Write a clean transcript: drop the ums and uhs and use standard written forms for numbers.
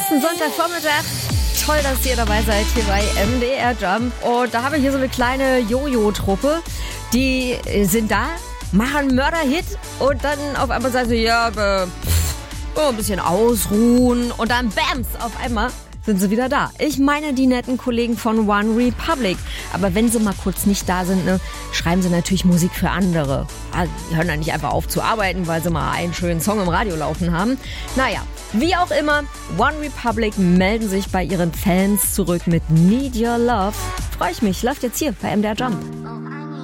ist ein Sonntagvormittag. Toll, dass ihr dabei seid hier bei MDR Jump. Und da haben wir hier so eine kleine Jojo-Truppe. Die sind da, machen einen Mörderhit und dann auf einmal sagen sie, ja, ein bisschen ausruhen. Und dann bams, auf einmal sind sie wieder da. Ich meine die netten Kollegen von One Republic. Aber wenn sie mal kurz nicht da sind, ne, schreiben sie natürlich Musik für andere. Die hören dann nicht einfach auf zu arbeiten, weil sie mal einen schönen Song im Radio laufen haben. Naja, wie auch immer, One Republic melden sich bei ihren Fans zurück mit Need Your Love. Freue ich mich, läuft jetzt hier bei MDR Jump.